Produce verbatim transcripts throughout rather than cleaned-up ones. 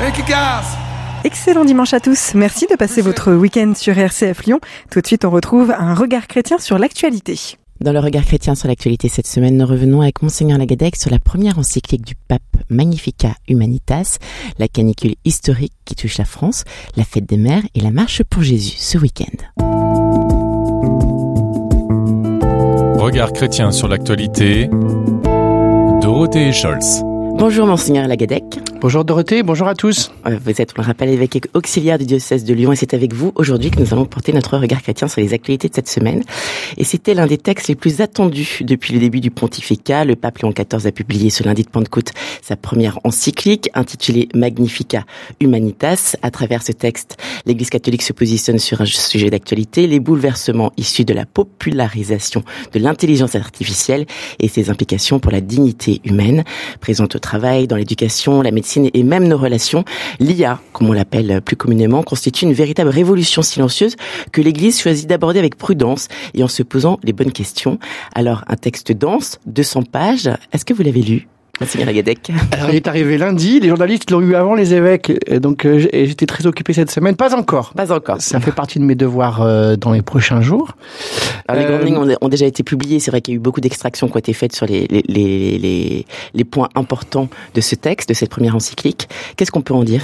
Thank you, guys. Excellent dimanche à tous. Merci de passer votre week-end sur R C F Lyon. Tout de suite, on retrouve un regard chrétien sur l'actualité. Dans le regard chrétien sur l'actualité cette semaine, nous revenons avec Monseigneur Lagadec sur la première encyclique du pape Magnificat Humanitas, la canicule historique qui touche la France, la fête des mères et la marche pour Jésus ce week-end. Regard chrétien sur l'actualité, Dorothée Scholz. Bonjour Monseigneur Lagadec. Bonjour Dorothée, bonjour à tous. Vous êtes, on le rappelle, évêque auxiliaire du diocèse de Lyon et c'est avec vous aujourd'hui que nous allons porter notre regard chrétien sur les actualités de cette semaine. Et c'était l'un des textes les plus attendus depuis le début du pontificat. Le pape Léon quatorze a publié ce lundi de Pentecôte sa première encyclique intitulée Magnificat Humanitas. À travers ce texte, l'Église catholique se positionne sur un sujet d'actualité, les bouleversements issus de la popularisation de l'intelligence artificielle et ses implications pour la dignité humaine, présente au travail, dans l'éducation, la médecine et même nos relations. L'I A, comme on l'appelle plus communément, constitue une véritable révolution silencieuse que l'Église choisit d'aborder avec prudence et en se posant les bonnes questions. Alors, un texte dense, deux cents pages, est-ce que vous l'avez lu ? Monseigneur Lagadec. Alors, il est arrivé lundi, les journalistes l'ont eu avant les évêques, donc euh, j'étais très occupé cette semaine. Pas encore. Pas encore. Ça fait partie de mes devoirs euh, dans les prochains jours. Alors, les grandes lignes ont, ont déjà été publiées. C'est vrai qu'il y a eu beaucoup d'extractions qui ont été faites sur les, les, les, les, les points importants de ce texte, de cette première encyclique. Qu'est-ce qu'on peut en dire ?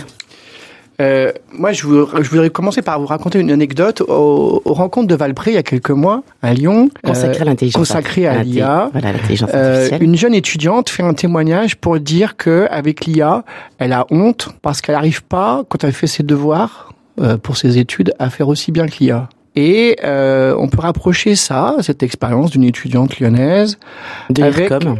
Euh, moi, je voudrais, je voudrais commencer par vous raconter une anecdote. Aux, aux rencontres de Valpré, il y a quelques mois, à Lyon, consacré à l'intelligence, consacré à l'I A, voilà, l'intelligence euh, artificielle. Une jeune étudiante fait un témoignage pour dire que avec l'I A, elle a honte parce qu'elle n'arrive pas, quand elle fait ses devoirs euh, pour ses études, à faire aussi bien que l'I A. Et euh, on peut rapprocher ça, cette expérience d'une étudiante lyonnaise, de avec l'IRCOM.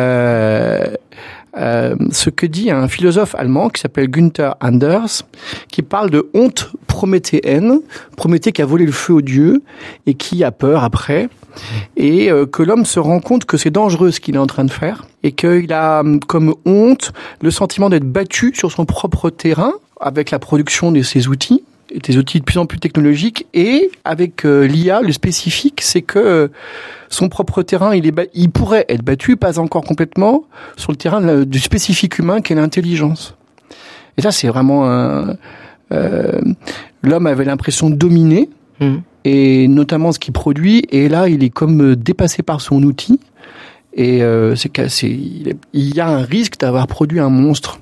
Euh, Euh, ce que dit un philosophe allemand qui s'appelle Günther Anders, qui parle de honte prométhéenne, Prométhée qui a volé le feu aux dieux et qui a peur après, et euh, que l'homme se rend compte que c'est dangereux ce qu'il est en train de faire, et qu'il a comme honte le sentiment d'être battu sur son propre terrain avec la production de ses outils, des outils de plus en plus technologiques, et avec euh, l'I A, le spécifique, c'est que euh, son propre terrain, il, est ba- il pourrait être battu, pas encore complètement, sur le terrain de la, du spécifique humain qu'est l'intelligence. Et ça, c'est vraiment un... Euh, l'homme avait l'impression de dominer, mmh. et notamment ce qu'il produit, et là, il est comme dépassé par son outil, et euh, c'est, c'est, il y a un risque d'avoir produit un monstre.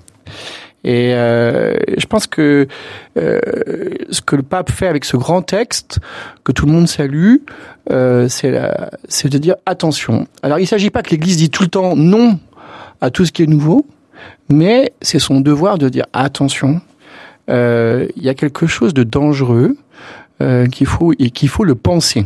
Et euh, je pense que euh, ce que le pape fait avec ce grand texte, que tout le monde salue, euh, c'est, la, c'est de dire attention. Alors il ne s'agit pas que l'Église dise tout le temps non à tout ce qui est nouveau, mais c'est son devoir de dire attention, euh, il y a quelque chose de dangereux euh, qu'il faut, et qu'il faut le penser.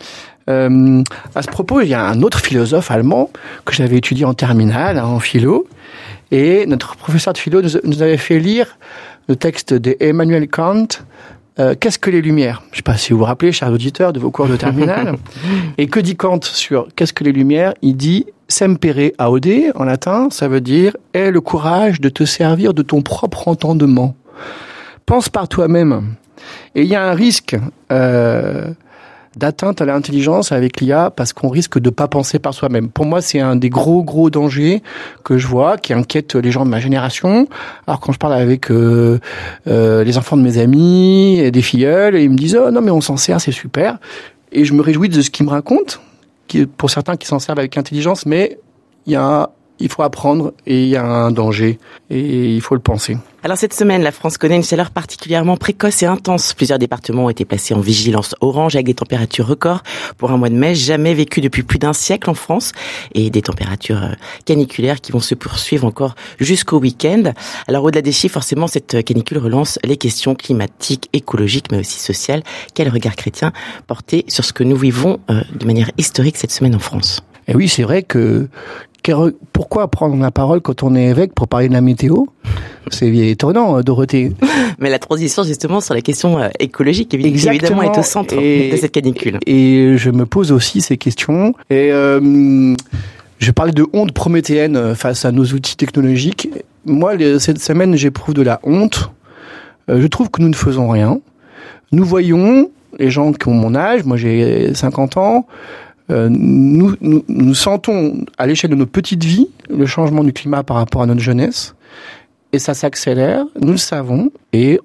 Euh, à ce propos, il y a un autre philosophe allemand que j'avais étudié en terminale, hein, en philo, et notre professeur de philo nous, nous avait fait lire le texte d'Emmanuel Kant, euh, Qu'est-ce que les Lumières ? Je ne sais pas si vous vous rappelez, chers auditeurs, de vos cours de terminale. Et que dit Kant sur Qu'est-ce que les Lumières ? Il dit Sempere aude, en latin, ça veut dire « aie le courage de te servir de ton propre entendement ». Pense par toi-même. Et il y a un risque... Euh, d'atteinte à l'intelligence avec l'I A parce qu'on risque de pas penser par soi-même. Pour moi, c'est un des gros, gros dangers que je vois, qui inquiète les gens de ma génération. Alors, quand je parle avec euh, euh, les enfants de mes amis, et des filleuls, ils me disent « Oh non, mais on s'en sert, c'est super ». Et je me réjouis de ce qu'ils me racontent, qui, pour certains qui s'en servent avec intelligence, mais il y a, il faut apprendre et il y a un danger et il faut le penser. Alors cette semaine, la France connaît une chaleur particulièrement précoce et intense. Plusieurs départements ont été placés en vigilance orange avec des températures records pour un mois de mai jamais vécu depuis plus d'un siècle en France et des températures caniculaires qui vont se poursuivre encore jusqu'au week-end. Alors au-delà des chiffres, forcément, cette canicule relance les questions climatiques, écologiques, mais aussi sociales. Quel regard chrétien porté sur ce que nous vivons euh, de manière historique cette semaine en France ? Et oui, c'est vrai que pourquoi prendre la parole quand on est évêque pour parler de la météo ? C'est étonnant, Dorothée. Mais la transition, justement, sur la question écologique, évidemment, est au centre et, de cette canicule. Et je me pose aussi ces questions. Et euh, je parlais de honte prométhéenne face à nos outils technologiques. Moi, cette semaine, j'éprouve de la honte. Je trouve que nous ne faisons rien. Nous voyons les gens qui ont mon âge, moi j'ai cinquante ans, Euh, nous, nous, nous sentons à l'échelle de nos petites vies le changement du climat par rapport à notre jeunesse et ça s'accélère, nous le savons, et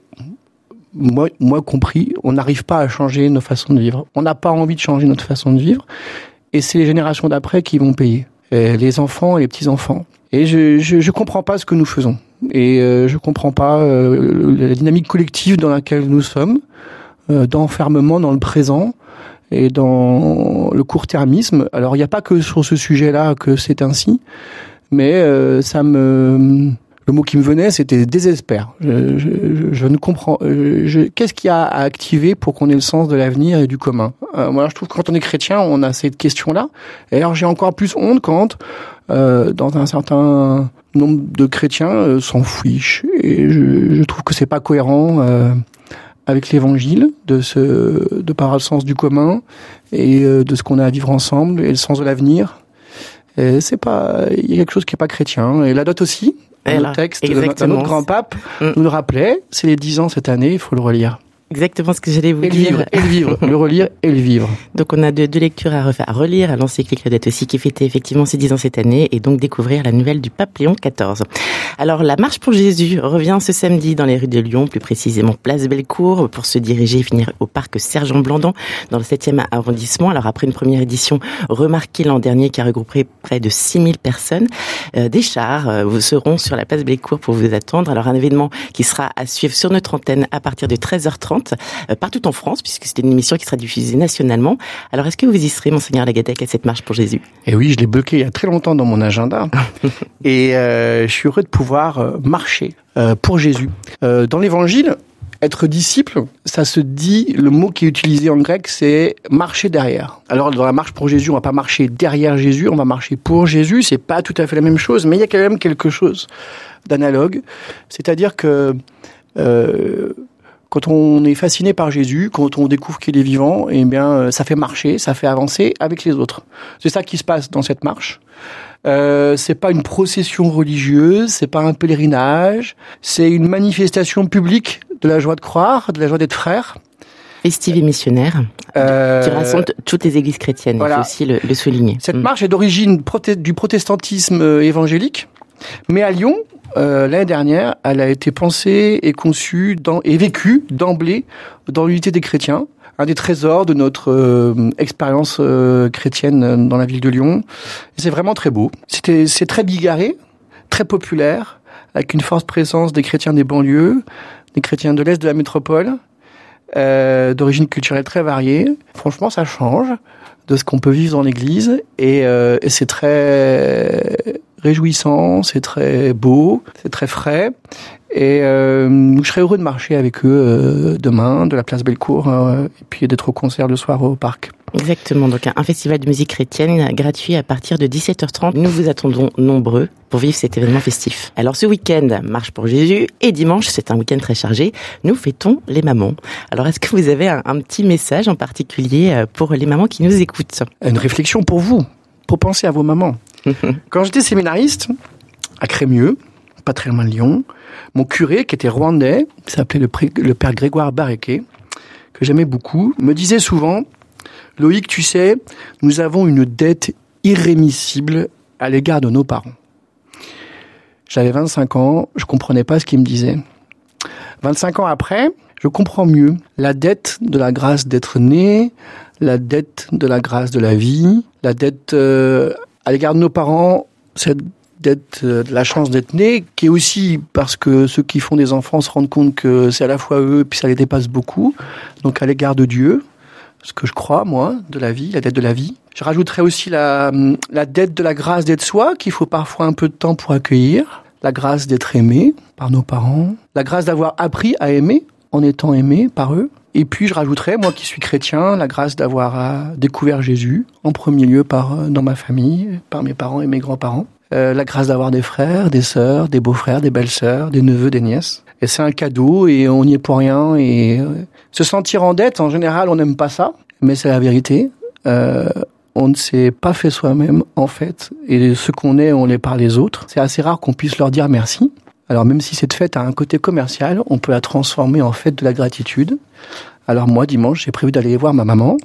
moi, moi compris, on n'arrive pas à changer nos façons de vivre. On n'a pas envie de changer notre façon de vivre, et c'est les générations d'après qui vont payer, et les enfants et les petits-enfants. Et je, je, je comprends pas ce que nous faisons, et euh, je comprends pas euh, la dynamique collective dans laquelle nous sommes, euh, d'enfermement dans le présent, et dans le court-termisme. Alors, il n'y a pas que sur ce sujet-là que c'est ainsi, mais euh, ça me... Le mot qui me venait, c'était désespère. Je, je, je ne comprends... Je, qu'est-ce qu'il y a à activer pour qu'on ait le sens de l'avenir et du commun ? euh, Moi, je trouve que quand on est chrétien, on a cette question-là. Et alors, j'ai encore plus honte quand, euh, dans un certain nombre de chrétiens, euh, s'en fichent. Et je, je trouve que c'est pas cohérent... Euh, avec l'évangile, de ce, de par le sens du commun et de ce qu'on a à vivre ensemble et le sens de l'avenir. Et c'est pas, il y a quelque chose qui est pas chrétien. Et la dot aussi, le texte de notre grand pape mmh. nous le rappelait, c'est les dix ans cette année, il faut le relire. Exactement ce que j'allais vous et dire. Le vivre, et le vivre, le relire et le vivre. Donc on a deux, deux lectures à refaire, à relire, à l'encyclique Laudato aussi, qui fêtait effectivement ses dix ans cette année, et donc découvrir la nouvelle du pape Léon quatorze. Alors la marche pour Jésus revient ce samedi dans les rues de Lyon, plus précisément place Bellecour, pour se diriger et finir au parc Sergent Blandan, dans le septième arrondissement. Alors après une première édition remarquée l'an dernier qui a regroupé près de six mille personnes, euh, des chars euh, vous seront sur la place Bellecour pour vous attendre. Alors un événement qui sera à suivre sur notre antenne à partir de treize heures trente. Partout en France, puisque c'était une émission qui sera diffusée nationalement. Alors, est-ce que vous y serez, Monseigneur Lagatec, à cette marche pour Jésus ? Eh oui, je l'ai bloqué il y a très longtemps dans mon agenda. Et euh, je suis heureux de pouvoir euh, marcher euh, pour Jésus. Euh, dans l'Évangile, être disciple, ça se dit, le mot qui est utilisé en grec, c'est marcher derrière. Alors, dans la marche pour Jésus, on va pas marcher derrière Jésus, on va marcher pour Jésus. C'est pas tout à fait la même chose, mais il y a quand même quelque chose d'analogue. C'est-à-dire que... Euh, Quand on est fasciné par Jésus, quand on découvre qu'il est vivant, eh bien, ça fait marcher, ça fait avancer avec les autres. C'est ça qui se passe dans cette marche. Euh, c'est pas une procession religieuse, c'est pas un pèlerinage, c'est une manifestation publique de la joie de croire, de la joie d'être frère. Festive et missionnaire, euh, qui rassemble toutes les églises chrétiennes, voilà. Il faut aussi le, le souligner. Cette mmh. marche est d'origine proté- du protestantisme évangélique, mais à Lyon, Euh, l'année dernière, elle a été pensée et conçue dans, et vécue d'emblée dans l'unité des chrétiens. Un des trésors de notre euh, expérience euh, chrétienne dans la ville de Lyon. Et c'est vraiment très beau. C'était, c'est très bigarré, très populaire, avec une forte présence des chrétiens des banlieues, des chrétiens de l'Est de la métropole, euh, d'origine culturelle très variée. Franchement, ça change de ce qu'on peut vivre dans l'église. Et, euh, et c'est très... réjouissant, c'est très beau, c'est très frais. Et euh, je serais heureux de marcher avec eux euh, demain, de la place Bellecour, euh, et puis d'être au concert le soir au parc. Exactement, donc un festival de musique chrétienne gratuit à partir de dix-sept heures trente. Nous vous attendons nombreux pour vivre cet événement festif. Alors ce week-end, marche pour Jésus, et dimanche, c'est un week-end très chargé, nous fêtons les mamans. Alors est-ce que vous avez un, un petit message en particulier pour les mamans qui nous écoutent ? Une réflexion pour vous, pour penser à vos mamans. Quand j'étais séminariste, à Crémieux, pas très loin de Lyon, mon curé, qui était rwandais, qui s'appelait le, pré- le père Grégoire Bareke, que j'aimais beaucoup, me disait souvent, Loïc, tu sais, nous avons une dette irrémissible à l'égard de nos parents. J'avais vingt-cinq ans, je comprenais pas ce qu'il me disait. vingt-cinq ans après, je comprends mieux la dette de la grâce d'être né, la dette de la grâce de la vie, la dette euh, à l'égard de nos parents, cette dette euh, de la chance d'être né, qui est aussi parce que ceux qui font des enfants se rendent compte que c'est à la fois eux, puis ça les dépasse beaucoup, donc à l'égard de Dieu, ce que je crois, moi, de la vie, la dette de la vie. Je rajouterais aussi la, la dette de la grâce d'être soi, qu'il faut parfois un peu de temps pour accueillir, la grâce d'être aimé par nos parents, la grâce d'avoir appris à aimer en étant aimé par eux. Et puis je rajouterais, moi qui suis chrétien, la grâce d'avoir euh, découvert Jésus, en premier lieu par euh, dans ma famille, par mes parents et mes grands-parents. Euh, la grâce d'avoir des frères, des sœurs, des beaux-frères, des belles-sœurs, des neveux, des nièces. Et c'est un cadeau et on n'y est pour rien. Et euh, se sentir en dette, en général, on n'aime pas ça, mais c'est la vérité. Euh, on ne s'est pas fait soi-même, en fait. Et ce qu'on est, on l'est par les autres. C'est assez rare qu'on puisse leur dire merci. Alors même si cette fête a un côté commercial, on peut la transformer en fête de la gratitude. Alors moi, dimanche, j'ai prévu d'aller voir ma maman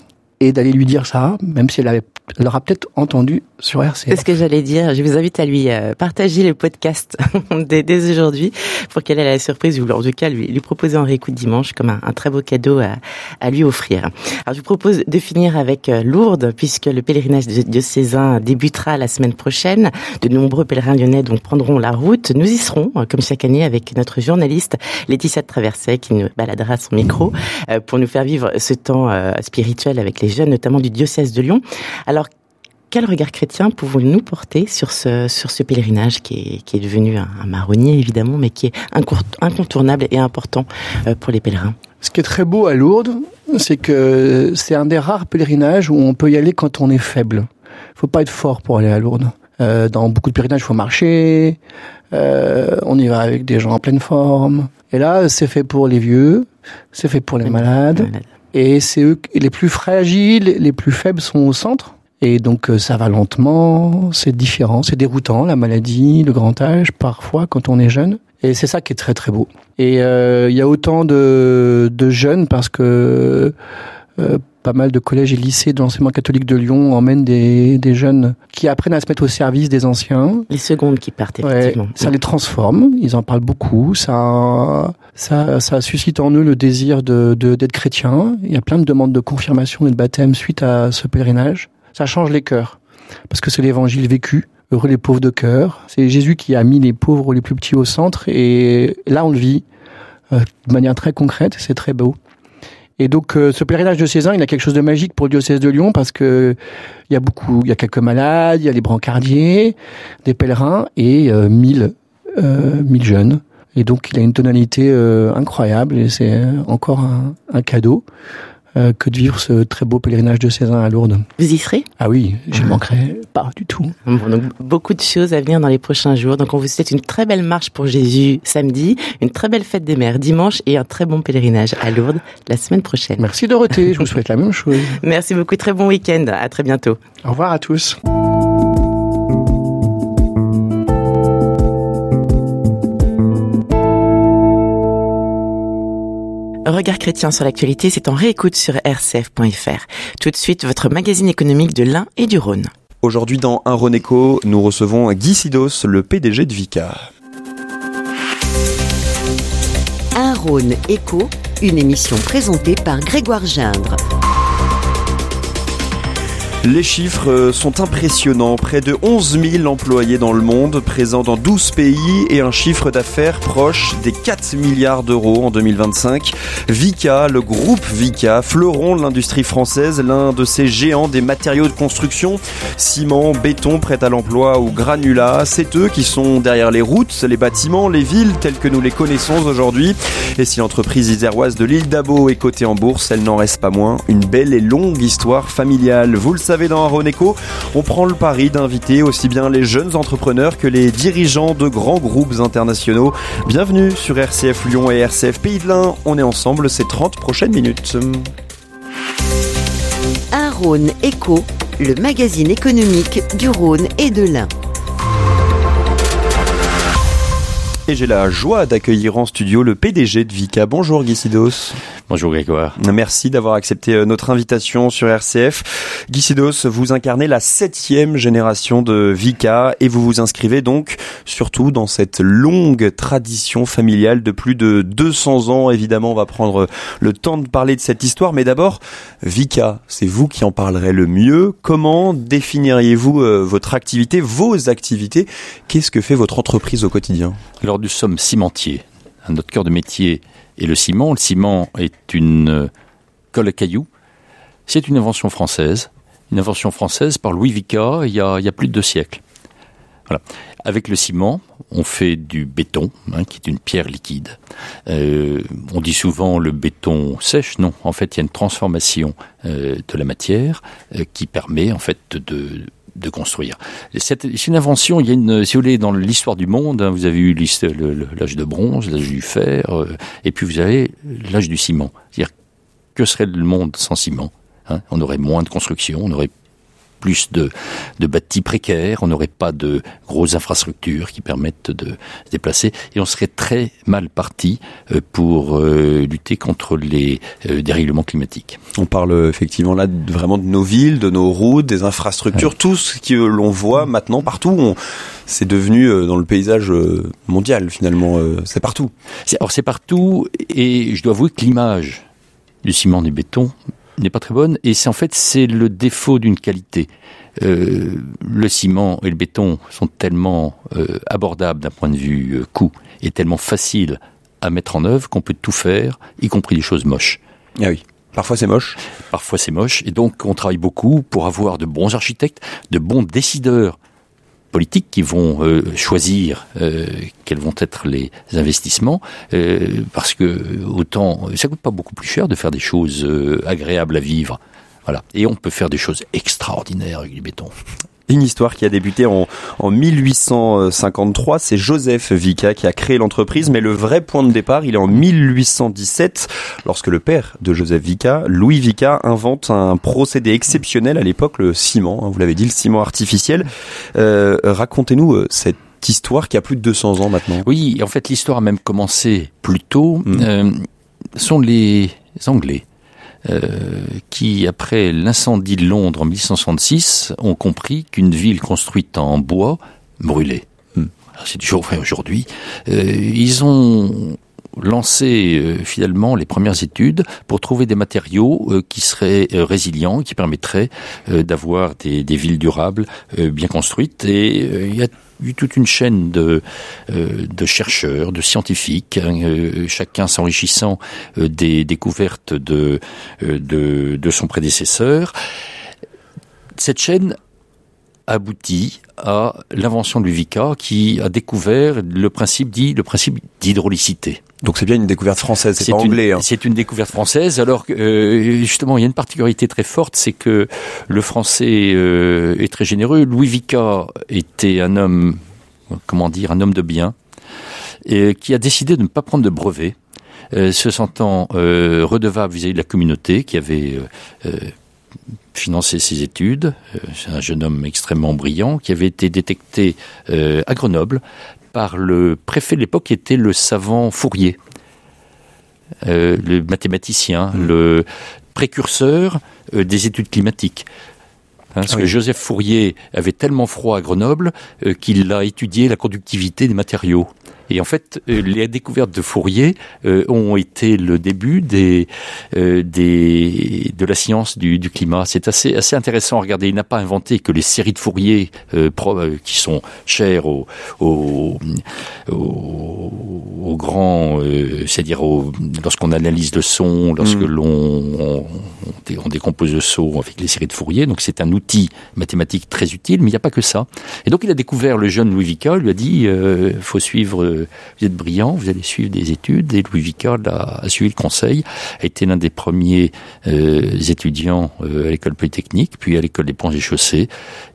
et d'aller lui dire ça, même si elle, avait, elle aura peut-être entendu sur R C F. C'est ce que j'allais dire. Je vous invite à lui euh, partager le podcast dès, dès aujourd'hui pour qu'elle ait la surprise, ou en tout cas lui, lui proposer en réécoute dimanche comme un, un très beau cadeau à, à lui offrir. Alors je vous propose de finir avec euh, Lourdes, puisque le pèlerinage diocésain débutera la semaine prochaine. De nombreux pèlerins lyonnais donc prendront la route. Nous y serons, euh, comme chaque année, avec notre journaliste Laetitia de Traverset, qui nous baladera son micro euh, pour nous faire vivre ce temps euh, spirituel avec les jeunes, notamment du diocèse de Lyon. Alors, quel regard chrétien pouvons-nous porter sur ce, sur ce pèlerinage qui est, qui est devenu un, un marronnier, évidemment, mais qui est incontournable et important pour les pèlerins? Ce qui est très beau à Lourdes, c'est que c'est un des rares pèlerinages où on peut y aller quand on est faible. Il faut pas être fort pour aller à Lourdes. Euh, dans beaucoup de pèlerinages, il faut marcher, euh, on y va avec des gens en pleine forme. Et là, c'est fait pour les vieux, c'est fait pour les malades, malades. Et c'est eux, les plus fragiles, les plus faibles sont au centre. Et donc ça va lentement, c'est différent, c'est déroutant, la maladie, le grand âge, parfois quand on est jeune. Et c'est ça qui est très très beau. Et euh, il y a autant de, de jeunes parce que euh, pas mal de collèges et lycées de l'enseignement catholique de Lyon emmènent des, des jeunes qui apprennent à se mettre au service des anciens. Les secondes qui partent, effectivement. Ouais, ça les transforme, ils en parlent beaucoup, ça, ça, ça suscite en eux le désir de, de, d'être chrétien. Il y a plein de demandes de confirmation et de baptême suite à ce pèlerinage. Ça change les cœurs, parce que c'est l'évangile vécu, heureux les pauvres de cœur. C'est Jésus qui a mis les pauvres les plus petits au centre, et là on le vit euh, de manière très concrète, c'est très beau. Et donc euh, ce pèlerinage diocésain, il a quelque chose de magique pour le diocèse de Lyon, parce que il y a beaucoup, il y a quelques malades, il y a les brancardiers, des pèlerins, et euh, mille, euh, mille jeunes. Et donc il a une tonalité euh, incroyable, et c'est encore un, un cadeau. Euh, que de vivre ce très beau pèlerinage diocésain à Lourdes. Vous y serez? Ah oui, je ne manquerai pas du tout. Bon, donc beaucoup de choses à venir dans les prochains jours. Donc on vous souhaite une très belle marche pour Jésus samedi, une très belle fête des mères dimanche et un très bon pèlerinage à Lourdes la semaine prochaine. Merci Dorothée, je vous souhaite la même chose. Merci beaucoup, très bon week-end, à très bientôt. Au revoir à tous. Regard chrétien sur l'actualité, c'est en réécoute sur r c f point f r. Tout de suite, votre magazine économique de l'Ain et du Rhône. Aujourd'hui, dans Un Rhône Éco, nous recevons Guy Sidos, le P D G de Vicat. Un Rhône Éco, une émission présentée par Grégoire Gindre. Les chiffres sont impressionnants. Près de onze mille employés dans le monde, présents dans douze pays et un chiffre d'affaires proche des quatre milliards d'euros en deux mille vingt-cinq. Vicat, le groupe Vicat, fleuron de l'industrie française, l'un de ces géants des matériaux de construction, ciment, béton, prêt à l'emploi ou granulat. C'est eux qui sont derrière les routes, les bâtiments, les villes telles que nous les connaissons aujourd'hui. Et si l'entreprise iséroise de l'île d'Abo est cotée en bourse, elle n'en reste pas moins une belle et longue histoire familiale. Vous le savez, dans Un Rhône Éco, on prend le pari d'inviter aussi bien les jeunes entrepreneurs que les dirigeants de grands groupes internationaux. Bienvenue sur R C F Lyon et R C F Pays de l'Ain. On est ensemble ces trente prochaines minutes. Un Rhône Éco, le magazine économique du Rhône et de l'Ain. Et j'ai la joie d'accueillir en studio le P D G de Vicat. Bonjour Guy Sidos. Bonjour Grégoire. Merci d'avoir accepté notre invitation sur R C F. Guy Sidos, vous incarnez la septième génération de Vicat et vous vous inscrivez donc surtout dans cette longue tradition familiale de plus de deux cents ans. Évidemment, on va prendre le temps de parler de cette histoire, mais d'abord, Vicat, c'est vous qui en parlerez le mieux. Comment définiriez-vous euh, votre activité, vos activités? Qu'est-ce que fait votre entreprise au quotidien? Alors, nous sommes cimentiers. Notre cœur de métier est le ciment. Le ciment est une colle à cailloux. C'est une invention française. Une invention française par Louis Vicat il y a, il y a plus de deux siècles. Voilà. Avec le ciment, on fait du béton, hein, qui est une pierre liquide. Euh, on dit souvent le béton sèche. Non, en fait, il y a une transformation euh, de la matière euh, qui permet en fait de de construire. C'est une invention, il y a une, si vous voulez, dans l'histoire du monde, hein, vous avez eu l'âge de bronze, l'âge du fer, euh, et puis vous avez l'âge du ciment. C'est-à-dire, que serait le monde sans ciment, hein? On aurait moins de construction, on aurait plus de, de bâtis précaires, on n'aurait pas de grosses infrastructures qui permettent de se déplacer, et on serait très mal parti euh, pour euh, lutter contre les euh, dérèglements climatiques. On parle effectivement là de, vraiment de nos villes, de nos routes, des infrastructures, ouais. Tout ce que l'on voit maintenant partout. On, c'est devenu euh, dans le paysage euh, mondial finalement, euh, c'est partout. C'est, alors c'est partout, et je dois avouer que l'image du ciment, du béton n'est pas très bonne, et c'est en fait c'est le défaut d'une qualité. Euh, le ciment et le béton sont tellement euh, abordables d'un point de vue euh, coût et tellement faciles à mettre en œuvre qu'on peut tout faire, y compris des choses moches. Ah oui. Parfois c'est moche. Parfois c'est moche, et donc on travaille beaucoup pour avoir de bons architectes, de bons décideurs politiques qui vont euh, choisir euh, quels vont être les investissements, euh, parce que autant ça coûte pas beaucoup plus cher de faire des choses euh, agréables à vivre. Voilà. Et on peut faire des choses extraordinaires avec du béton. Une histoire qui a débuté en, en mille huit cent cinquante-trois, c'est Joseph Vicat qui a créé l'entreprise, mais le vrai point de départ, il est en mille huit cent dix-sept, lorsque le père de Joseph Vicat, Louis Vicat, invente un procédé exceptionnel à l'époque, le ciment, hein, vous l'avez dit, le ciment artificiel. Euh, racontez-nous euh, cette histoire qui a plus de deux cents ans maintenant. Oui, en fait l'histoire a même commencé plus tôt. Mmh. Euh, sont les Anglais. Euh, qui, après l'incendie de Londres en mille huit cent soixante-six, ont compris qu'une ville construite en bois brûlait. Hmm. C'est toujours vrai aujourd'hui. Euh, ils ont lancé euh, finalement les premières études pour trouver des matériaux euh, qui seraient euh, résilients, qui permettraient euh, d'avoir des, des villes durables euh, bien construites. Et euh, il y a eu toute une chaîne de, euh, de chercheurs, de scientifiques, hein, euh, chacun s'enrichissant euh, des découvertes de, euh, de, de son prédécesseur. Cette chaîne aboutit à l'invention de Louis Vicat, qui a découvert le principe dit le principe d'hydraulicité. Donc c'est bien une découverte française, c'est, c'est pas une, anglais. Hein. C'est une découverte française. Alors euh, justement, il y a une particularité très forte, c'est que le français euh, est très généreux. Louis Vicat était un homme, comment dire, un homme de bien, et qui a décidé de ne pas prendre de brevet, euh, se sentant euh, redevable vis-à-vis de la communauté qui avait euh, euh, financé ses études. Euh, c'est un jeune homme extrêmement brillant qui avait été détecté euh, à Grenoble par le préfet de l'époque, qui était le savant Fourier, euh, le mathématicien, mmh. le précurseur euh, des études climatiques. Hein, parce oui. que Joseph Fourier avait tellement froid à Grenoble euh, qu'il a étudié la conductivité des matériaux. Et en fait, euh, les découvertes de Fourier euh, ont été le début des, euh, des, de la science du, du climat. C'est assez, assez intéressant à regarder. Il n'a pas inventé que les séries de Fourier euh, pro, euh, qui sont chères aux, aux, aux, aux grands, euh, c'est-à-dire aux, lorsqu'on analyse le son, lorsque mmh. l'on on, on décompose le son avec les séries de Fourier. Donc c'est un outil mathématique très utile, mais il n'y a pas que ça. Et donc il a découvert le jeune Louis Vicat, lui a dit euh, faut suivre. Vous êtes brillant, vous allez suivre des études. Et Louis Vicat a, a suivi le conseil, a été l'un des premiers euh, étudiants euh, à l'école polytechnique, puis à l'école des ponts et chaussées.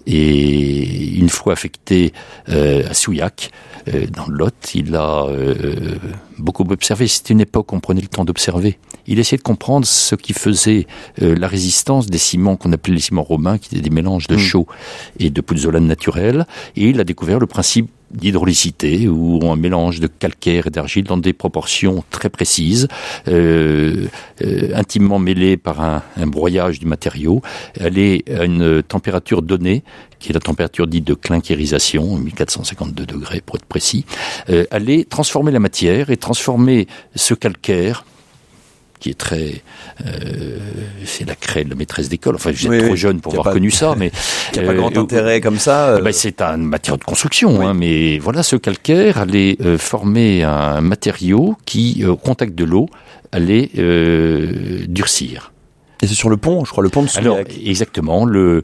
Et une fois affecté euh, à Souillac, euh, dans le Lot, il a euh, beaucoup observé. C'était une époque où on prenait le temps d'observer. Il essayait de comprendre ce qui faisait euh, la résistance des ciments qu'on appelait les ciments romains, qui étaient des mélanges de chaux et de pouzzolane naturelle. Et il a découvert le principe d'hydraulicité, où un mélange de calcaire et d'argile dans des proportions très précises, euh, euh, intimement mêlées par un, un broyage du matériau, allait à une température donnée, qui est la température dite de clinquérisation, mille quatre cent cinquante-deux degrés pour être précis, euh, allait transformer la matière et transformer ce calcaire, qui est très... Euh, c'est la craie de la maîtresse d'école. Enfin, vous êtes oui, trop oui. jeune pour avoir pas, connu ça, mais... Qui n'a pas euh, grand intérêt comme ça. Euh... Ben, c'est un matériau de construction, oui. hein, mais voilà, ce calcaire allait euh, former un matériau qui, euh, au contact de l'eau, allait euh, durcir. Et c'est sur le pont, je crois, le pont de Souillac. Alors, exactement. Le,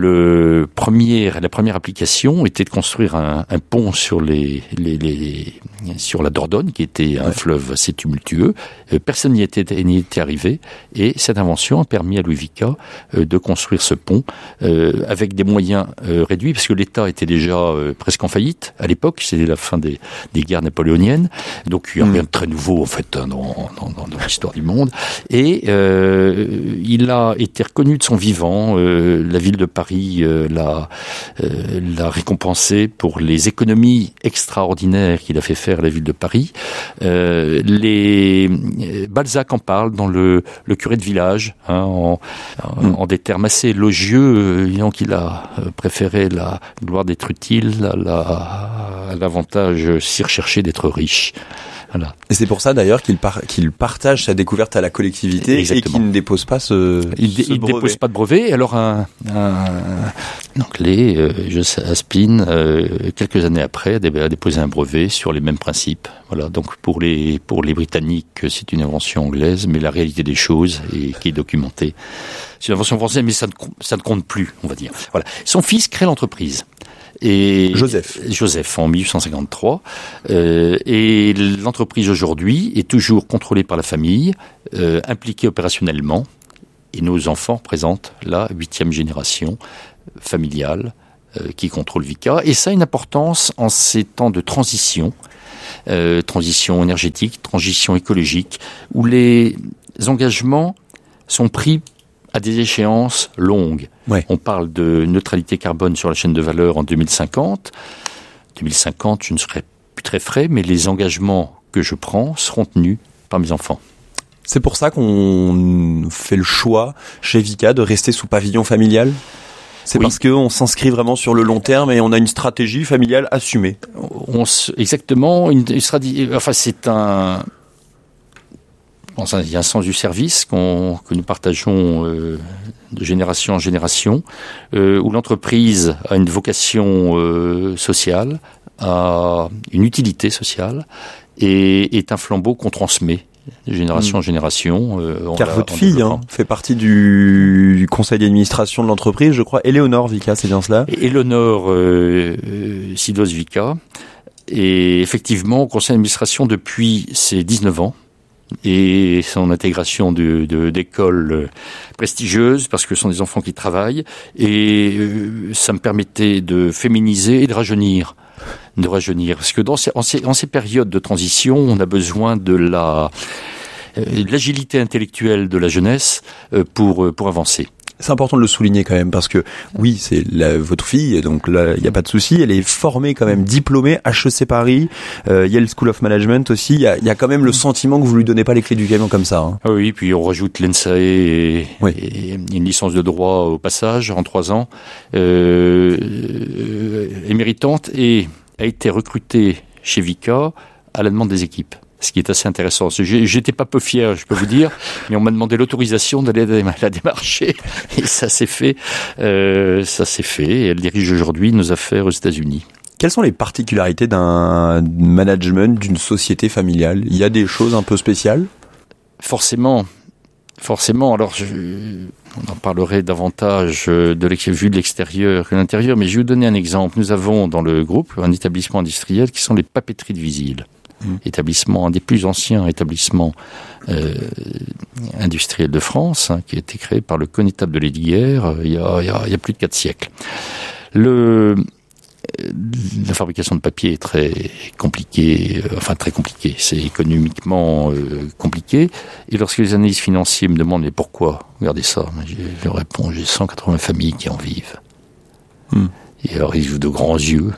le premier, la première application était de construire un, un pont sur les, les, les, sur la Dordogne, qui était un ouais. fleuve assez tumultueux. Euh, personne n'y était, n'y était arrivé, et cette invention a permis à Louis Vicat euh, de construire ce pont euh, avec des moyens euh, réduits, parce que l'État était déjà euh, presque en faillite à l'époque. C'était la fin des, des guerres napoléoniennes, donc il n'y a mmh. rien de très nouveau en fait dans, dans, dans, dans l'histoire du monde. Et euh, il a été reconnu de son vivant. Euh, la ville de Paris euh, l'a, euh, l'a récompensé pour les économies extraordinaires qu'il a fait faire à la ville de Paris. Euh, les Balzac en parle dans le, le curé de village, hein, en, en, mmh. en des termes assez élogieux, disant qu'il a préféré la gloire d'être utile à, la, à l'avantage si recherché d'être riche. Voilà. Et c'est pour ça d'ailleurs qu'il, par, qu'il partage sa découverte à la collectivité. Exactement. Et qu'il ne dépose pas ce, il ce il brevet. dépose pas de brevet. Alors un, un, un Anglais, euh, Aspin, euh, quelques années après, a déposé un brevet sur les mêmes principes. Voilà. Donc pour les pour les Britanniques, c'est une invention anglaise, mais la réalité des choses est, qui est documentée, c'est une invention française, mais ça ne ça ne compte plus, on va dire. Voilà. Son fils crée l'entreprise. Et Joseph. Joseph en mille huit cent cinquante-trois. Euh, et l'entreprise aujourd'hui est toujours contrôlée par la famille, euh, impliquée opérationnellement. Et nos enfants représentent la huitième génération familiale euh, qui contrôle Vicat. Et ça a une importance en ces temps de transition, euh, transition énergétique, transition écologique, où les engagements sont pris à des échéances longues. Ouais. On parle de neutralité carbone sur la chaîne de valeur en deux mille cinquante. deux mille cinquante, je ne serai plus très frais, mais les engagements que je prends seront tenus par mes enfants. C'est pour ça qu'on fait le choix chez Vicat de rester sous pavillon familial ? C'est oui. Parce qu'on s'inscrit vraiment sur le long terme et on a une stratégie familiale assumée. On se, exactement. Une, une stratégie, enfin, c'est un... Il y a un sens du service qu'on, que nous partageons euh, de génération en génération, euh, où l'entreprise a une vocation euh, sociale, a une utilité sociale, et est un flambeau qu'on transmet de génération mmh. en génération. Euh, Car votre fille hein, fait partie du, du conseil d'administration de l'entreprise, je crois. Éléonore Vicat, c'est bien cela ? Éléonore euh, euh, Sidos Vicat, et effectivement au conseil d'administration depuis ses dix-neuf ans. Et son intégration de, de, d'écoles prestigieuses, parce que ce sont des enfants qui travaillent, et euh, ça me permettait de féminiser et de rajeunir. De rajeunir. Parce que dans ces, en, ces, en ces périodes de transition, on a besoin de la, euh, de l'agilité intellectuelle de la jeunesse euh, pour, pour avancer. C'est important de le souligner quand même, parce que oui, c'est la, votre fille, donc là, il n'y a pas de souci, elle est formée quand même, diplômée, H E C Paris, euh, Yale School of Management aussi, il y a, y a quand même le sentiment que vous lui donnez pas les clés du camion comme ça. Hein. Ah oui, puis on rajoute l'E N S A E et, oui. et une licence de droit au passage, en trois ans, euh, euh, est méritante et a été recrutée chez Vicat à la demande des équipes. Ce qui est assez intéressant. J'étais pas peu fier, je peux vous dire, mais on m'a demandé l'autorisation d'aller la démarcher, et ça s'est fait. Euh, ça s'est fait. Et elle dirige aujourd'hui nos affaires aux États-Unis. Quelles sont les particularités d'un management d'une société familiale ? Il y a des choses un peu spéciales ? Forcément, forcément. Alors, je, on en parlerait davantage de l'ex, vu de l'extérieur que de l'intérieur, mais je vais vous donner un exemple. Nous avons dans le groupe un établissement industriel qui sont les papeteries de Visil. Mmh. Établissement, un des plus anciens établissements euh, industriels de France, hein, qui a été créé par le connétable de Lesdiguières euh, il, y a, il, y a, il y a plus de quatre siècles. Le, euh, la fabrication de papier est très compliquée, euh, enfin très compliquée, c'est économiquement euh, compliqué. Et lorsque les analystes financiers me demandent mais pourquoi, regardez ça, je leur réponds j'ai cent quatre-vingts familles qui en vivent. Mmh. Et alors ils ouvrent de grands yeux.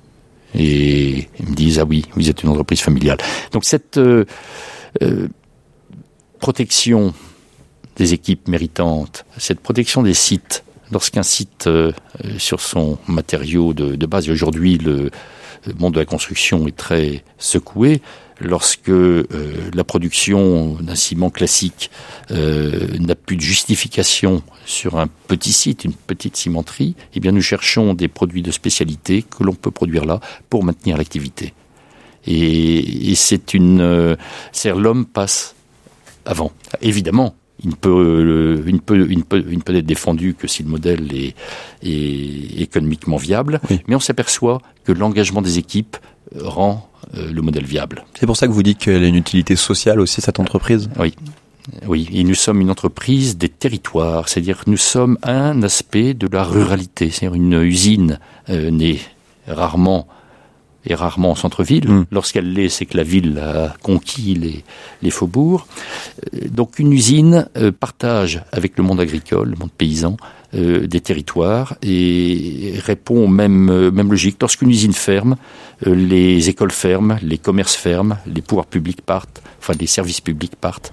Et ils me disent, ah oui, vous êtes une entreprise familiale. Donc cette euh, euh, protection des équipes méritantes, cette protection des sites, lorsqu'un site euh, sur son matériau de, de base, et aujourd'hui le, le monde de la construction est très secoué, lorsque euh, la production d'un ciment classique euh, n'a plus de justification sur un petit site, une petite cimenterie, eh bien nous cherchons des produits de spécialité que l'on peut produire là pour maintenir l'activité. Et, et c'est une, euh, c'est-à-dire l'homme passe avant. Évidemment, il ne peut, euh, il ne peut, il ne peut, il ne peut être défendu que si le modèle est, est économiquement viable, oui. Mais on s'aperçoit que l'engagement des équipes rend euh, le modèle viable. C'est pour ça que vous dites qu'elle a une utilité sociale aussi, cette entreprise ? Oui. Oui, et nous sommes une entreprise des territoires, c'est-à-dire que nous sommes un aspect de la ruralité, c'est-à-dire une usine euh, née rarement et rarement en centre-ville. Mmh. Lorsqu'elle l'est, c'est que la ville a conquis les, les faubourgs. Euh, donc une usine euh, partage avec le monde agricole, le monde paysan, euh, des territoires et répond aux mêmes, euh, mêmes logiques. Lorsqu'une usine ferme, euh, les écoles ferment, les commerces ferment, les pouvoirs publics partent, enfin les services publics partent.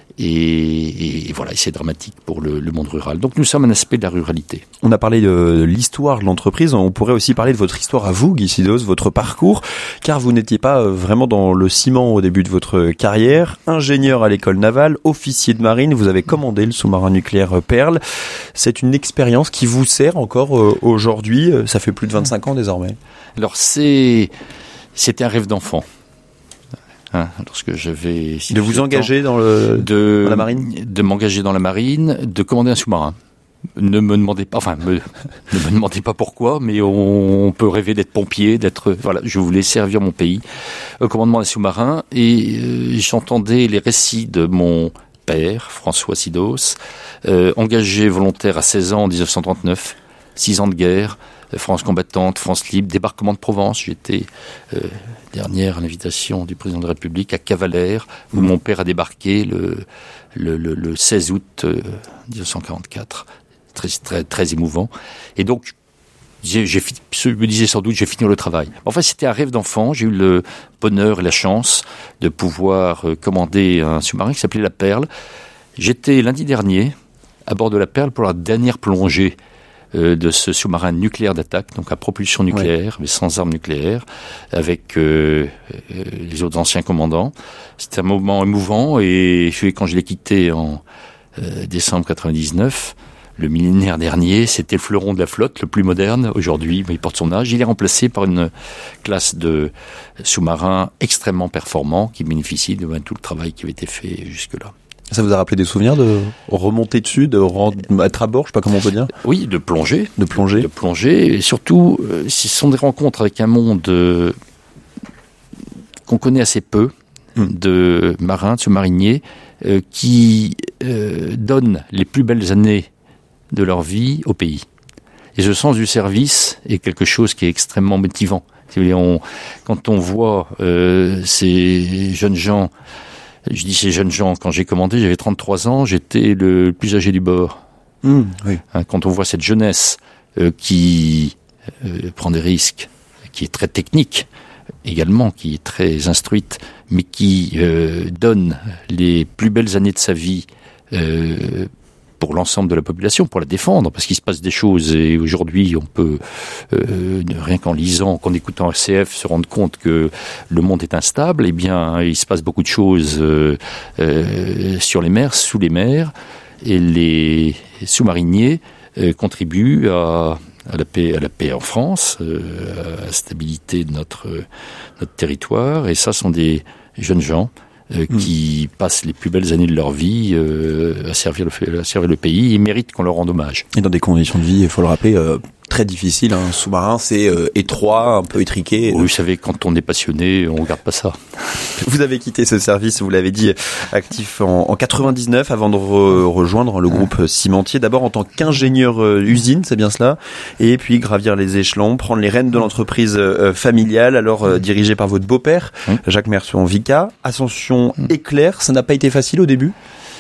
Et, et voilà, et c'est dramatique pour le, le monde rural. Donc nous sommes un aspect de la ruralité. On a parlé de l'histoire de l'entreprise, on pourrait aussi parler de votre histoire à vous, Guy Sidos, votre parcours, car vous n'étiez pas vraiment dans le ciment au début de votre carrière. Ingénieur à l'école navale, officier de marine, vous avez commandé le sous-marin nucléaire Perle. C'est une expérience qui vous sert encore aujourd'hui, ça fait plus de vingt-cinq ans désormais. Alors c'est, c'était un rêve d'enfant. Hein, lorsque j'avais si de vous engager dans, le, de, dans la marine, de m'engager dans la marine, de commander un sous-marin. Ne me demandez pas, enfin, me, ne me demandez pas pourquoi, mais on, on peut rêver d'être pompier, d'être, voilà, je voulais servir mon pays au commandement d'un sous-marin et euh, j'entendais les récits de mon père, François Sidos, euh, engagé volontaire à seize ans en dix-neuf cent trente-neuf, six ans de guerre. France combattante, France libre, débarquement de Provence. J'étais euh, dernière à l'invitation du président de la République à Cavalère, où mmh. mon père a débarqué le, le, le, le seize août euh, dix-neuf cent quarante-quatre. Très, très, très émouvant. Et donc, j'ai, j'ai, je me disais sans doute, j'ai fini le travail. Enfin, c'était un rêve d'enfant. J'ai eu le bonheur et la chance de pouvoir euh, commander un sous-marin qui s'appelait la Perle. J'étais lundi dernier à bord de la Perle pour la dernière plongée de ce sous-marin nucléaire d'attaque, donc à propulsion nucléaire, ouais. mais sans armes nucléaires, avec euh, les autres anciens commandants. C'était un moment émouvant et quand je l'ai quitté en euh, décembre quatre-vingt-dix-neuf, le millénaire dernier, c'était le fleuron de la flotte, le plus moderne. Aujourd'hui, il porte son âge. Il est remplacé par une classe de sous-marins extrêmement performants qui bénéficient de tout le travail qui avait été fait jusque-là. Ça vous a rappelé des souvenirs de remonter dessus, de être à bord, je sais pas comment on peut dire. Oui, de plonger. De plonger. De plonger. Et surtout, euh, ce sont des rencontres avec un monde euh, qu'on connaît assez peu, mmh. de marins, de sous-mariniers, euh, qui euh, donnent les plus belles années de leur vie au pays. Et ce sens du service est quelque chose qui est extrêmement motivant. Si vous voulez, on, quand on voit euh, ces jeunes gens... Je dis ces jeunes gens, quand j'ai commandé, j'avais trente-trois ans, j'étais le plus âgé du bord. Mmh, oui. Quand on voit cette jeunesse euh, qui euh, prend des risques, qui est très technique également, qui est très instruite, mais qui euh, donne les plus belles années de sa vie euh, pour l'ensemble de la population, pour la défendre, parce qu'il se passe des choses et aujourd'hui on peut, euh, rien qu'en lisant, qu'en écoutant R C F, se rendre compte que le monde est instable. Eh bien, il se passe beaucoup de choses euh, euh, sur les mers, sous les mers, et les sous-mariniers euh, contribuent à, à la paix, à la paix en France, euh, à la stabilité de notre notre territoire. Et ça sont des jeunes gens Euh, mmh. qui passent les plus belles années de leur vie euh, à servir le, à servir le pays et méritent qu'on leur rende hommage. Et dans des conditions de vie, il faut le rappeler, euh, très difficiles. Un sous-marin, c'est euh, étroit, un peu étriqué. Oui, vous savez, quand on est passionné, on regarde pas ça. Vous avez quitté ce service, vous l'avez dit, actif en, en quatre-vingt-dix-neuf avant de re, rejoindre le groupe cimentier. D'abord en tant qu'ingénieur euh, usine, c'est bien cela, et puis gravir les échelons, prendre les rênes de l'entreprise euh, familiale, alors euh, dirigée par votre beau-père, oui. Jacques Mercion-Vicat. Ascension éclair, ça n'a pas été facile au début ?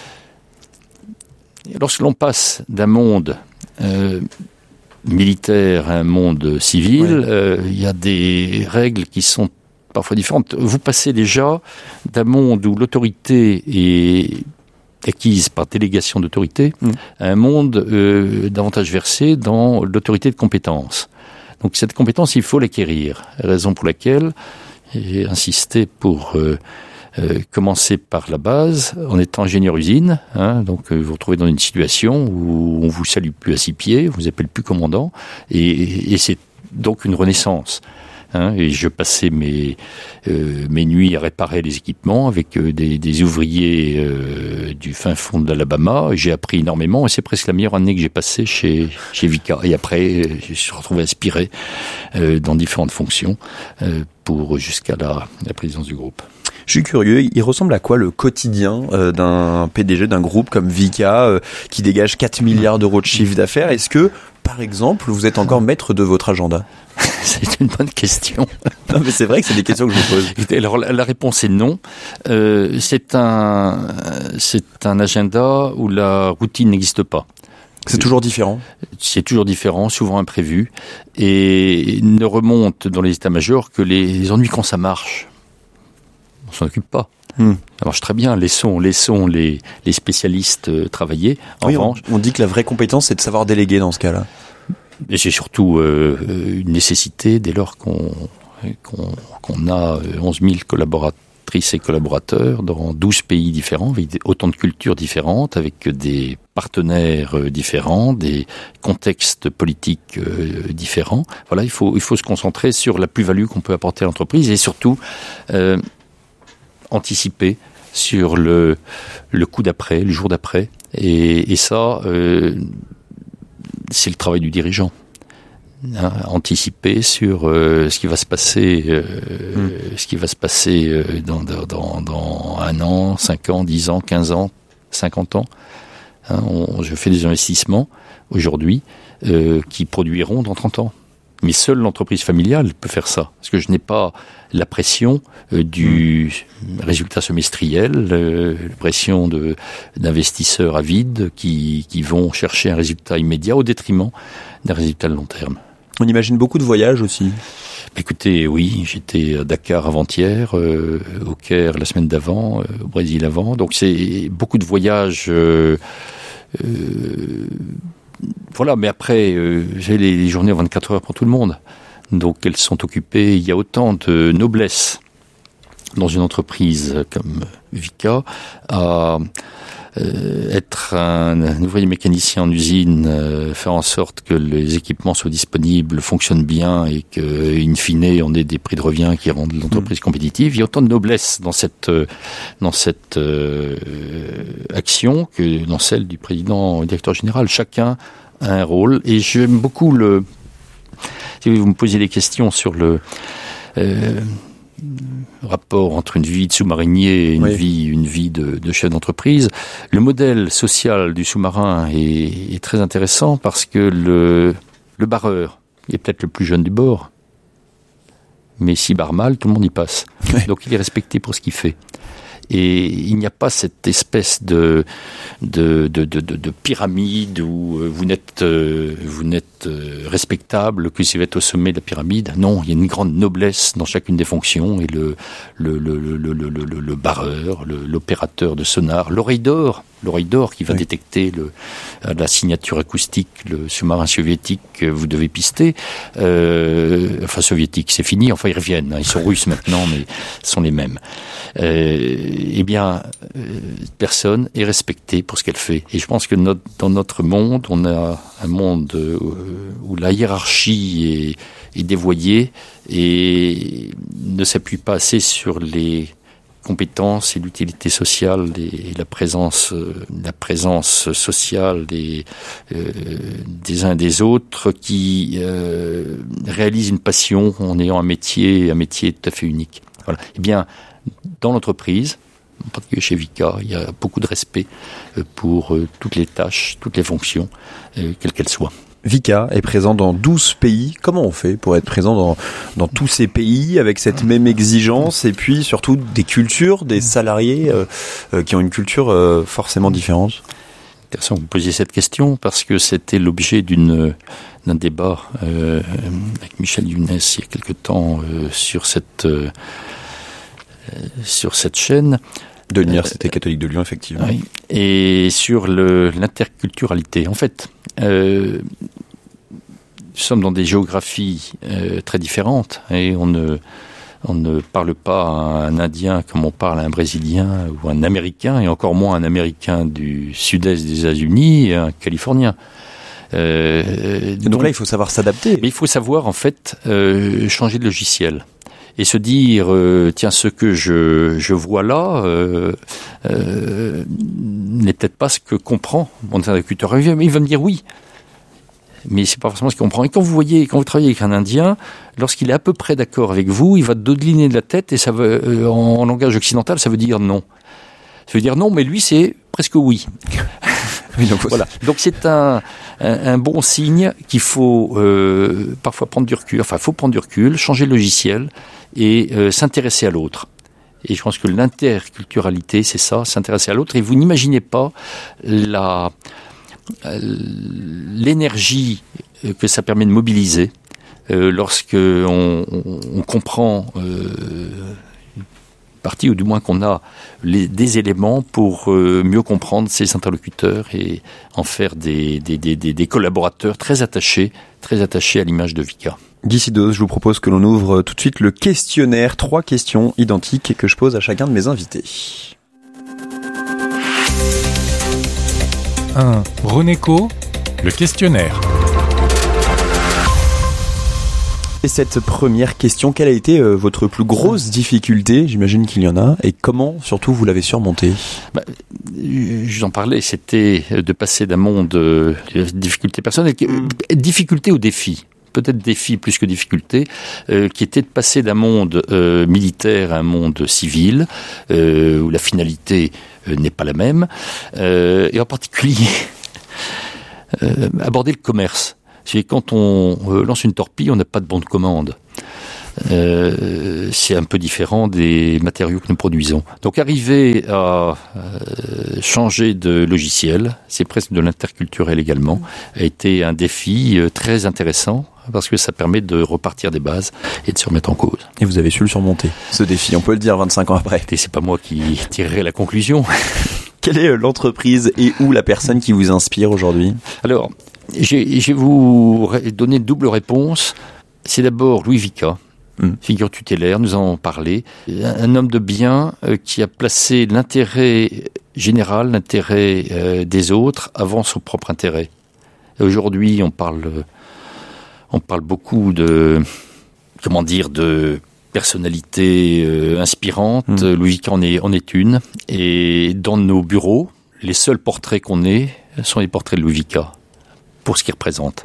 Lorsque l'on passe d'un monde euh, militaire à un monde civil, il oui. euh, y a des règles qui sont parfois différentes. Vous passez déjà d'un monde où l'autorité est acquise par délégation d'autorité mmh. à un monde euh, davantage versé dans l'autorité de compétence. Donc cette compétence, il faut l'acquérir. Raison pour laquelle j'ai insisté pour euh, euh, commencer par la base, en étant ingénieur usine. Hein, donc euh, vous vous retrouvez dans une situation où on vous salue plus à six pieds, on vous appelle plus commandant, et, et c'est donc une renaissance. Hein, et je passais mes euh, mes nuits à réparer les équipements avec euh, des, des ouvriers euh, du fin fond de l'Alabama. J'ai appris énormément et c'est presque la meilleure année que j'ai passée chez chez Vicat. Et après, je me suis retrouvé aspiré euh, dans différentes fonctions euh, pour jusqu'à la, la présidence du groupe. Je suis curieux, il ressemble à quoi le quotidien euh, d'un P D G d'un groupe comme Vicat euh, qui dégage quatre milliards d'euros de chiffre d'affaires? Est-ce que, par exemple, vous êtes encore maître de votre agenda? C'est une bonne question. Non, mais c'est vrai que c'est des questions que je vous pose. Alors la, la réponse est non. Euh, c'est un c'est un agenda où la routine n'existe pas. C'est toujours différent. C'est toujours différent, souvent imprévu, et ne remonte dans les états-majors que les, les ennuis quand ça marche. On s'en occupe pas. Hmm. Ça marche très bien. Laissons, laissons les, les spécialistes euh, travailler. En oui, revanche, on, on dit que la vraie compétence, c'est de savoir déléguer dans ce cas-là. Et c'est surtout euh, une nécessité dès lors qu'on, qu'on, qu'on a onze mille collaboratrices et collaborateurs dans douze pays différents, avec autant de cultures différentes, avec des partenaires différents, des contextes politiques euh, différents. Voilà, il faut, il faut se concentrer sur la plus-value qu'on peut apporter à l'entreprise et surtout euh, anticiper sur le, le coup d'après, le jour d'après. Et, et ça, euh, c'est le travail du dirigeant. Hein, anticiper sur euh, ce qui va se passer, euh, mmh. ce qui va se passer euh, dans, dans, dans un an, cinq ans, dix ans, quinze ans, cinquante ans. Hein, on, je fais des investissements aujourd'hui euh, qui produiront dans trente ans. Mais seule l'entreprise familiale peut faire ça. Parce que je n'ai pas la pression euh, du mmh. résultat semestriel, euh, la pression de, d'investisseurs avides qui, qui vont chercher un résultat immédiat au détriment d'un résultat de long terme. On imagine beaucoup de voyages aussi. Écoutez, oui, j'étais à Dakar avant-hier, euh, au Caire la semaine d'avant, euh, au Brésil avant. Donc c'est beaucoup de voyages... Euh, euh, Voilà, mais après, euh, j'ai les journées en vingt-quatre heures pour tout le monde. Donc, elles sont occupées. Il y a autant de noblesse dans une entreprise comme Vicat à euh, être un, un ouvrier mécanicien en usine, euh, faire en sorte que les équipements soient disponibles, fonctionnent bien et que, in fine, on ait des prix de revient qui rendent l'entreprise compétitive. Il y a autant de noblesse dans cette dans cette euh, action que dans celle du président, directeur général. Chacun a un rôle et j'aime beaucoup le. Si vous me posez des questions sur le euh, rapport entre une vie de sous-marinier et une oui. vie, une vie de, de chef d'entreprise, le modèle social du sous-marin est, est très intéressant parce que le, le barreur, il est peut-être le plus jeune du bord, mais s'il barre mal, tout le monde y passe. Oui. Donc il est respecté pour ce qu'il fait. Et il n'y a pas cette espèce de de de de, de pyramide où vous n'êtes euh, vous n'êtes respectable que si vous êtes au sommet de la pyramide. Non, il y a une grande noblesse dans chacune des fonctions et le le le le le le, le, le barreur, le, l'opérateur de sonar, l'oreille d'or, l'oreille d'or qui va oui. détecter le la signature acoustique, le sous-marin soviétique que vous devez pister. Euh, enfin soviétique, c'est fini. Enfin ils reviennent, hein, ils sont russes maintenant, mais ce sont les mêmes. Euh, eh bien, euh, personne est respectée pour ce qu'elle fait. Et je pense que notre, dans notre monde, on a un monde euh, où la hiérarchie est, est dévoyée et ne s'appuie pas assez sur les compétences et l'utilité sociale et, et la présence, euh, la présence sociale des, euh, des uns et des autres qui euh, réalisent une passion en ayant un métier, un métier tout à fait unique. Voilà. Eh bien, dans l'entreprise, en particulier chez Vicat, il y a beaucoup de respect pour toutes les tâches, toutes les fonctions, quelles qu'elles soient. Vicat est présent dans douze pays. Comment on fait pour être présent dans, dans tous ces pays avec cette même exigence et puis surtout des cultures, des salariés euh, qui ont une culture euh, forcément différente? Intéressant que vous posiez cette question parce que c'était l'objet d'une, d'un débat euh, avec Michel Younes il y a quelque temps euh, sur cette... Euh, sur cette chaîne de l'Université euh, catholique de Lyon, effectivement. Oui, et sur le, l'interculturalité. En fait, euh, nous sommes dans des géographies euh, très différentes et on ne, on ne parle pas à un Indien comme on parle à un Brésilien ou un Américain, et encore moins un Américain du sud-est des États-Unis et un Californien. Euh, donc, donc là, il faut savoir s'adapter. Mais il faut savoir, en fait, euh, changer de logiciel. Et se dire, euh, tiens, ce que je, je vois là euh, euh, n'est peut-être pas ce que comprend mon interlocuteur. Il va me dire oui. mais c'est pas forcément ce qu'il comprend. Et quand vous voyez, quand vous travaillez avec un Indien, lorsqu'il est à peu près d'accord avec vous, il va dodeliner de la tête et ça veut, euh, en, en langage occidental, ça veut dire non. Ça veut dire non, mais lui c'est presque oui. Oui, donc, voilà. Donc c'est un, un, un bon signe qu'il faut euh, parfois prendre du recul. Enfin, il faut prendre du recul, changer le logiciel et euh, s'intéresser à l'autre. Et je pense que l'interculturalité, c'est ça, s'intéresser à l'autre. Et vous n'imaginez pas la l'énergie que ça permet de mobiliser euh, lorsque on, on, on comprend euh, une partie, ou du moins qu'on a les, des éléments pour euh, mieux comprendre ses interlocuteurs et en faire des, des, des, des, des collaborateurs très attachés, très attachés à l'image de Vika. Guy Sidos, je vous propose que l'on ouvre tout de suite le questionnaire. Trois questions identiques que je pose à chacun de mes invités. un. Roneco, le questionnaire. Et cette première question, quelle a été euh, votre plus grosse difficulté ? J'imagine qu'il y en a. Et comment, surtout, vous l'avez surmontée ? bah, Je vous en parlais, c'était de passer d'un monde de difficultés personnelles, difficulté ou défi. Peut-être défi plus que difficulté, euh, qui était de passer d'un monde euh, militaire à un monde civil, euh, où la finalité euh, n'est pas la même, euh, et en particulier euh, aborder le commerce. C'est quand on euh, lance une torpille, on n'a pas de bon de commande. Euh, c'est un peu différent des matériaux que nous produisons. Donc arriver à euh, changer de logiciel, c'est presque de l'interculturel également, a été un défi euh, très intéressant parce que ça permet de repartir des bases et de se remettre en cause. Et vous avez su le surmonter, ce défi, on peut le dire vingt-cinq ans après. Et c'est pas moi qui tirerai la conclusion. Quelle est l'entreprise et ou la personne qui vous inspire aujourd'hui ? Alors, j'ai, je vais vous donner une double réponse. C'est d'abord Louis Vika, mmh. figure tutélaire, nous en avons parlé. Un homme de bien euh, qui a placé l'intérêt général, l'intérêt euh, des autres avant son propre intérêt. Et aujourd'hui, on parle, on parle beaucoup de, comment dire, de personnalité euh, inspirante. Mmh. Louis Vika en est, en est une. Et dans nos bureaux, les seuls portraits qu'on ait sont les portraits de Louis Vika, pour ce qu'il représente.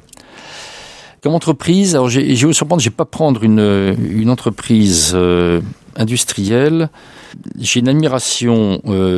Comme entreprise, alors j'ai, j'ai vous surprendre, je ne vais pas prendre une, une entreprise euh, industrielle. J'ai une admiration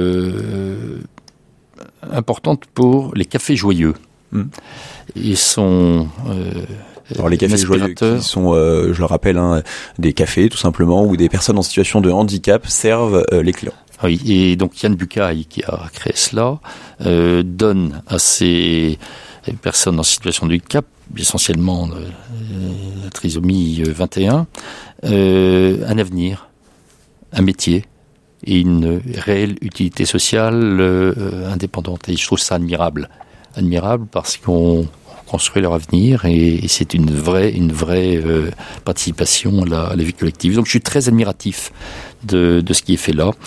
euh, importante pour les cafés joyeux. Mmh. Ils sont euh, alors les cafés joyeux qui sont, euh, je le rappelle, hein, des cafés tout simplement où des personnes en situation de handicap servent euh, les clients. Oui, et donc Yann Bucaille qui a créé cela euh, donne à ces personnes en situation de handicap, essentiellement euh, la trisomie vingt et un, euh, un avenir, un métier et une réelle utilité sociale euh, indépendante. Et je trouve ça admirable, admirable parce qu'on construit leur avenir et, et c'est une vraie, une vraie euh, participation à la, à la vie collective. Donc je suis très admiratif de, de ce qui est fait là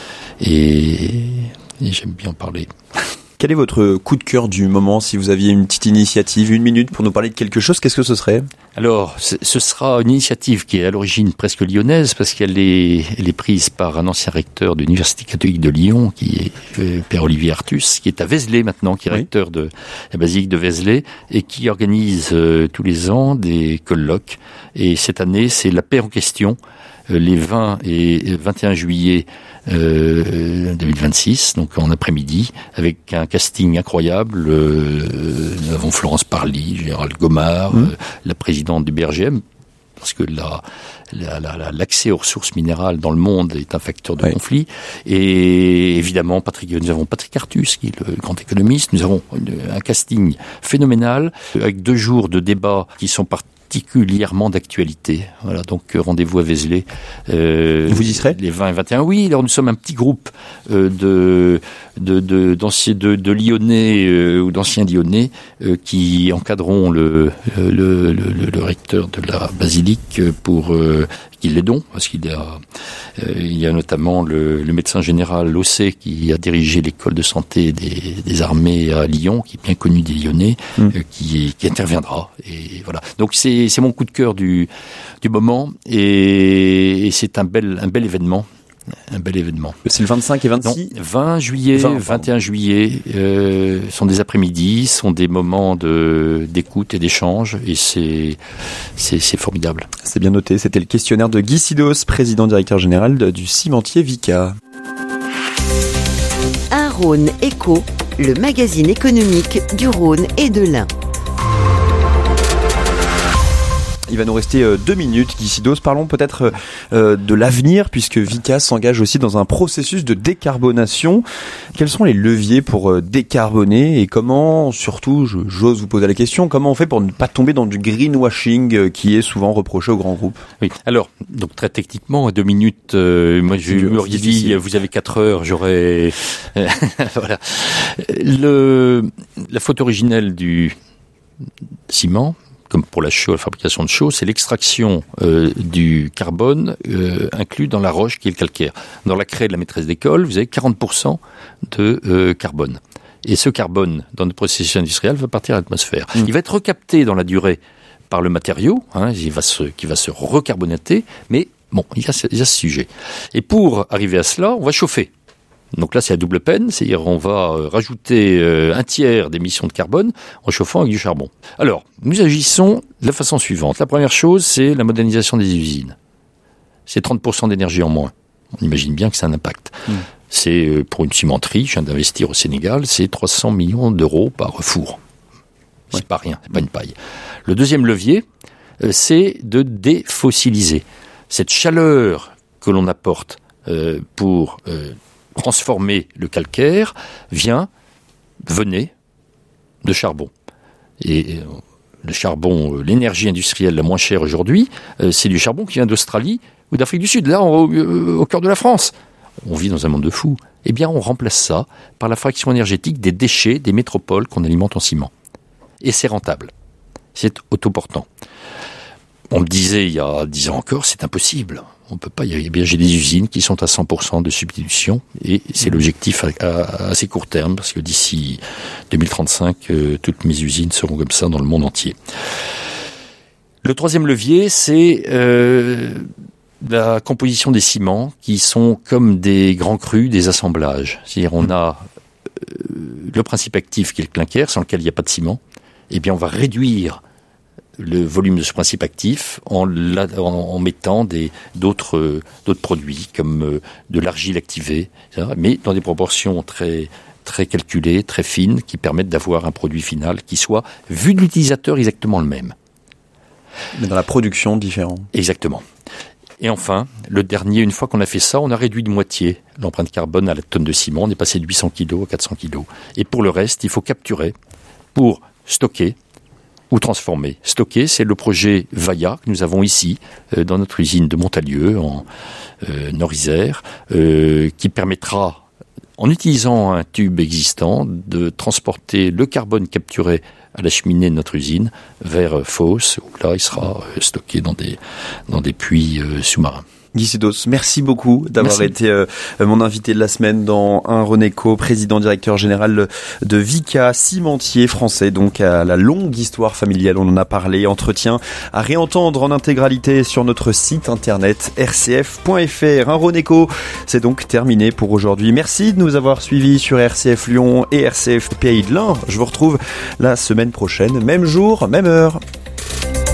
et, et j'aime bien en parler. Quel est votre coup de cœur du moment ? Si vous aviez une petite initiative, une minute pour nous parler de quelque chose, qu'est-ce que ce serait ? Alors, ce sera une initiative qui est à l'origine presque lyonnaise, parce qu'elle est, elle est prise par un ancien recteur de l'Université catholique de Lyon, qui est euh, Père Olivier Artus, qui est à Vézelay maintenant, qui est oui. recteur de la basilique de Vézelay, et qui organise euh, tous les ans des colloques. Et cette année, c'est la paix en question, euh, les vingt et vingt et un juillet Euh, deux mille vingt-six, donc en après-midi, avec un casting incroyable. Euh, nous avons Florence Parly, Gérald Gomard, mmh. euh, la présidente du B R G M, parce que la, la, la, l'accès aux ressources minérales dans le monde est un facteur de oui. conflit. Et évidemment, Patrick, nous avons Patrick Artus, qui est le grand économiste. Nous avons une, un casting phénoménal, avec deux jours de débats qui sont partis particulièrement d'actualité. Voilà, donc rendez-vous à Vézelay. Euh, Vous y serez ? Les vingt et vingt et un, oui. Alors nous sommes un petit groupe euh, de, de, de, d'anciens, de, de Lyonnais euh, ou d'anciens Lyonnais euh, qui encadreront le, le, le, le, le recteur de la basilique pour euh, qu'il l'aidons, parce qu'il y a, euh, il y a notamment le, le médecin général Lossé qui a dirigé l'école de santé des, des armées à Lyon, qui est bien connu des Lyonnais, mmh. euh, qui, qui interviendra. Et voilà. Donc c'est, c'est mon coup de cœur du, du moment, et, et c'est un bel, un bel événement. un bel événement. C'est le vingt-cinq et vingt-six Non, vingt juillet, vingt, vingt et un juillet euh, sont des après-midi, sont des moments de, d'écoute et d'échange, et c'est, c'est, c'est formidable. C'est bien noté, c'était le questionnaire de Guy Sidos, président directeur général de, du cimentier Vicat. Un Rhône Éco, le magazine économique du Rhône et de l'Ain. Il va nous rester euh, deux minutes, Guy Sidos. Parlons peut-être euh, de l'avenir, puisque Vicat s'engage aussi dans un processus de décarbonation. Quels sont les leviers pour euh, décarboner et comment, surtout, je, j'ose vous poser la question, comment on fait pour ne pas tomber dans du greenwashing euh, qui est souvent reproché aux grands groupes? Oui. Alors, donc très techniquement, à deux minutes, euh, moi je me m'aurais dit, vous avez quatre heures, j'aurais... voilà. Le, la faute originelle du ciment, comme pour la chaux, la fabrication de chaux, c'est l'extraction euh, du carbone euh, inclus dans la roche qui est le calcaire. Dans la craie de la maîtresse d'école, vous avez quarante pour cent de euh, carbone. Et ce carbone, dans notre processus industriel, va partir à l'atmosphère. Mmh. Il va être recapté dans la durée par le matériau, hein, il va se, qui va se recarbonater, mais bon, il y a, il y a ce sujet. Et pour arriver à cela, on va chauffer. Donc là, c'est à double peine, c'est-à-dire on va rajouter euh, un tiers d'émissions de carbone en chauffant avec du charbon. Alors, nous agissons de la façon suivante. La première chose, c'est la modernisation des usines. C'est trente pour cent d'énergie en moins. On imagine bien que c'est un impact. Mmh. C'est, euh, pour une cimenterie, je viens d'investir au Sénégal, c'est trois cents millions d'euros par four. C'est ouais. pas rien, c'est pas une paille. Le deuxième levier, euh, c'est de défossiliser. Cette chaleur que l'on apporte euh, pour... Euh, transformer le calcaire vient, venait de charbon. Et le charbon, l'énergie industrielle la moins chère aujourd'hui, c'est du charbon qui vient d'Australie ou d'Afrique du Sud, là, au, au cœur de la France. On vit dans un monde de fous. Eh bien, on remplace ça par la fraction énergétique des déchets des métropoles qu'on alimente en ciment. Et c'est rentable. C'est autoportant. On me disait il y a dix ans encore, c'est impossible. On peut pas. Il y a bien, j'ai des usines qui sont à cent pour cent de substitution et c'est l'objectif à, à, à assez court terme parce que d'ici deux mille trente-cinq, euh, toutes mes usines seront comme ça dans le monde entier. Le troisième levier, c'est euh, la composition des ciments qui sont comme des grands crus, des assemblages. C'est-à-dire, on a euh, le principe actif qui est le clinker, sans lequel il n'y a pas de ciment. Eh bien, on va réduire le volume de ce principe actif en, la, en, en mettant des, d'autres, euh, d'autres produits comme euh, de l'argile activée, et cetera, mais dans des proportions très, très calculées, très fines, qui permettent d'avoir un produit final qui soit, vu de l'utilisateur, exactement le même. Mais dans la production, différent. Exactement. Et enfin, le dernier, une fois qu'on a fait ça, on a réduit de moitié l'empreinte carbone à la tonne de ciment. On est passé de huit cents kilos à quatre cents kilos. Et pour le reste, il faut capturer pour stocker ou transformer. Stocker, c'est le projet Vailla que nous avons ici, euh, dans notre usine de Montalieu, en euh, Nord-Isère, euh, qui permettra, en utilisant un tube existant, de transporter le carbone capturé à la cheminée de notre usine vers euh, Fos, où là, il sera euh, stocké dans des, dans des puits euh, sous-marins. Guy Sidos, merci beaucoup d'avoir merci. été euh, mon invité de la semaine dans Un Rhône Éco, président directeur général de Vicat, cimentier français, donc à la longue histoire familiale, on en a parlé, entretien à réentendre en intégralité sur notre site internet r c f point f r. Un Rhône Éco, c'est donc terminé pour aujourd'hui. Merci de nous avoir suivis sur R C F Lyon et R C F Pays de l'Ain. Je vous retrouve la semaine prochaine, même jour, même heure.